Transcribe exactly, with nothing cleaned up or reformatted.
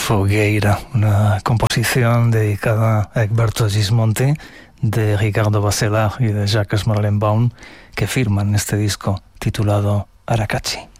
Fogueira, una composición dedicada a Egberto Gismonti, de Ricardo Bachelard y de Jacques Marlenbaum, que firman este disco titulado Arakachi.